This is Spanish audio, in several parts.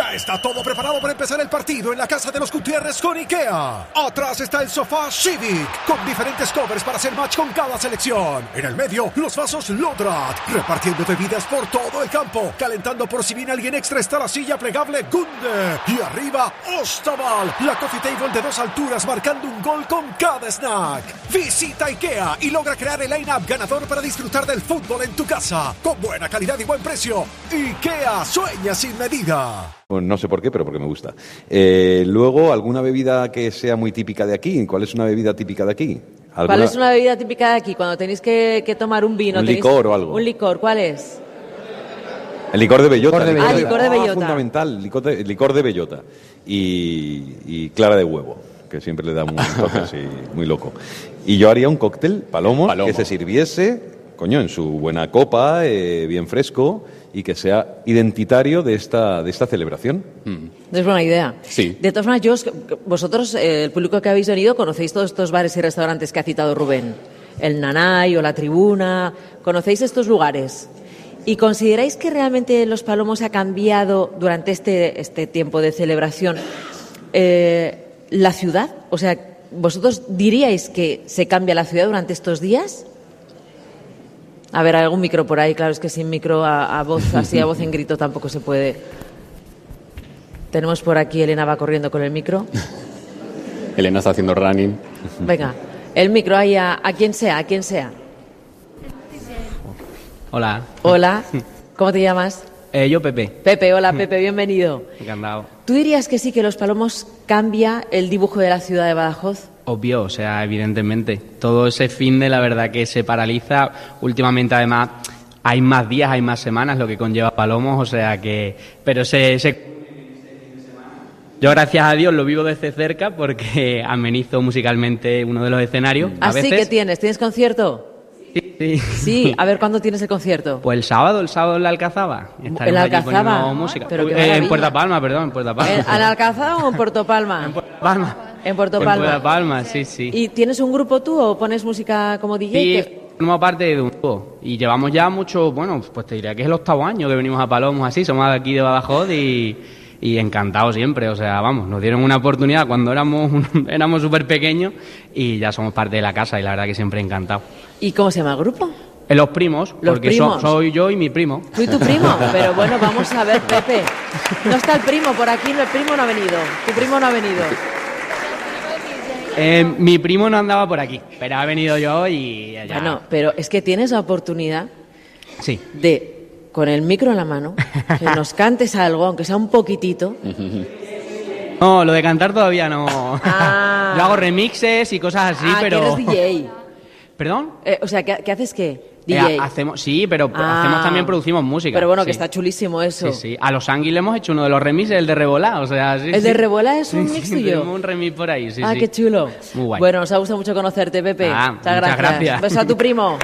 Ya está todo preparado para empezar el partido en la casa de los Gutiérrez con IKEA. Atrás está el sofá Civic, con diferentes covers para hacer match con cada selección. En el medio, los vasos Lodrat, repartiendo bebidas por todo el campo. Calentando por si viene alguien extra está la silla plegable Gunde. Y arriba, Ostaval, la coffee table de 2 alturas marcando un gol con cada snack. Visita IKEA y logra crear el line-up ganador para disfrutar del fútbol en tu casa. Con buena calidad y buen precio. IKEA, sueña sin medida. No sé por qué, pero porque me gusta. Luego, ¿alguna bebida que sea muy típica de aquí? ¿Cuál es una bebida típica de aquí? ¿Cuál es una bebida típica de aquí? Cuando tenéis que tomar un vino. ¿Un licor o algo? Un licor, ¿cuál es? El licor de bellota. Licor de bellota. Fundamental, licor de bellota. Y clara de huevo, que siempre le da un toque así muy loco. Y yo haría un cóctel, Palomo, que se sirviese, en su buena copa, bien fresco, y que sea identitario de esta celebración. Es buena idea. Sí. De todas maneras, vosotros, el público que habéis venido, conocéis todos estos bares y restaurantes que ha citado Rubén. El Nanay o La Tribuna. ¿Conocéis estos lugares? ¿Y consideráis que realmente Los Palomos ha cambiado durante este tiempo de celebración la ciudad? O sea, ¿vosotros diríais que se cambia la ciudad durante estos días? A ver, ¿hay algún micro por ahí? Claro, es que sin micro a voz, así a voz en grito tampoco se puede. Tenemos por aquí, Elena va corriendo con el micro. Elena está haciendo running. Venga, el micro ahí a quien sea, Hola. Hola, ¿cómo te llamas? Yo, Pepe. Pepe, hola Pepe, bienvenido. Encantado. ¿Tú dirías que sí, que Los Palomos cambia el dibujo de la ciudad de Badajoz? Obvio, o sea, evidentemente. Todo ese fin de la verdad que se paraliza. Últimamente, además, hay más días, hay más semanas, lo que conlleva Palomos, o sea que... Pero yo, gracias a Dios, lo vivo desde cerca porque amenizo musicalmente uno de los escenarios. ¿Así que tienes? ¿Tienes concierto? Sí. Sí, a ver, ¿cuándo tienes el concierto? Pues el sábado en la Alcazaba. ¿En la Alcazaba? Música. Pero en Puerto Palma. ¿En la Alcazaba o en Puerto Palma? En Puerto Palma. En Puerto Palma. En Puerto Palma, sí. ¿Y tienes un grupo tú o pones música como DJ? Sí, formamos parte de un grupo. Y llevamos ya mucho, pues te diría que es el 8º año que venimos a Palomos así. Somos de aquí de Badajoz y encantados siempre. O sea, nos dieron una oportunidad cuando éramos súper pequeños y ya somos parte de la casa y la verdad que siempre encantados. ¿Y cómo se llama el grupo? Los Primos, porque soy yo y mi primo. ¿Tú y tu primo? Pero bueno, vamos a ver, Pepe. No está el primo por aquí, el primo no ha venido. Tu primo no ha venido. Mi primo no andaba por aquí, pero ha venido yo y ya. Bueno, pero es que tienes la oportunidad de, con el micro en la mano, que nos cantes algo, aunque sea un poquitito. No, lo de cantar todavía no. Ah. Yo hago remixes y cosas así, pero... que eres DJ. ¿Perdón? O sea, ¿qué haces qué? DJ. También producimos música. Pero bueno, que está chulísimo eso. Sí. A Los Ángeles hemos hecho uno de los remixes, el de Rebolá, o sea... Sí, ¿El de Rebolá es un mix tuyo? Tenemos un remix por ahí, sí. Qué chulo. Muy guay. Bueno, nos ha gustado mucho conocerte, Pepe. Muchas gracias. Un beso a tu primo.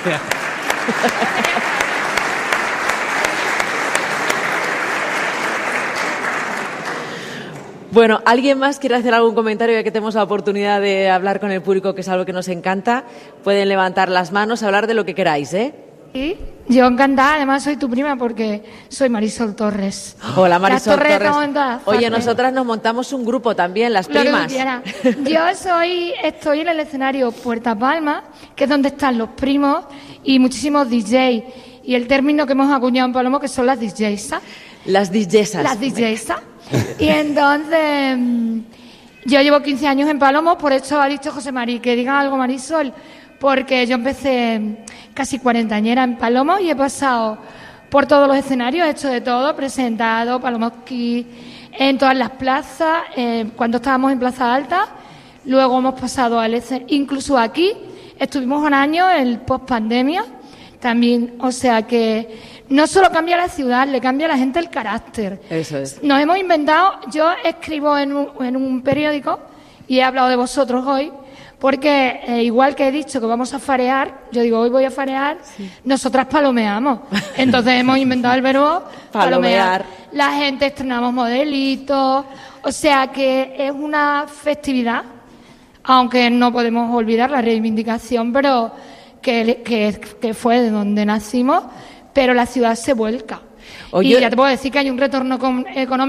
Bueno, ¿alguien más quiere hacer algún comentario ya que tenemos la oportunidad de hablar con el público, que es algo que nos encanta? Pueden levantar las manos, hablar de lo que queráis, ¿eh? Sí, yo encantada, además soy tu prima porque soy Marisol Torres. Hola, Marisol Torres. Oye, Torres. nosotras nos montamos un grupo también, las primas. Yo estoy en el escenario Puerto Palma, que es donde están los primos y muchísimos DJs. Y el término que hemos acuñado en Palomo, que son las DJs. Las DJs. Las DJs. Y entonces, yo llevo 15 años en Palomos, por eso ha dicho José Mari, que diga algo, Marisol, porque yo empecé casi cuarentañera en Palomos y he pasado por todos los escenarios, he hecho de todo, presentado Palomos Kids en todas las plazas, cuando estábamos en Plaza Alta, luego hemos pasado al escenario, incluso aquí estuvimos un año, el post-pandemia, también, o sea que... No solo cambia la ciudad, le cambia a la gente el carácter. Eso es. Nos hemos inventado, yo escribo en un periódico y he hablado de vosotros hoy, porque igual que he dicho que vamos a farear, yo digo hoy voy a farear, nosotras palomeamos. Entonces hemos inventado el verbo palomear. La gente estrenamos modelitos, o sea que es una festividad, aunque no podemos olvidar la reivindicación, pero que fue de donde nacimos. Pero la ciudad se vuelca. Oye, y ya te puedo decir que hay un retorno económico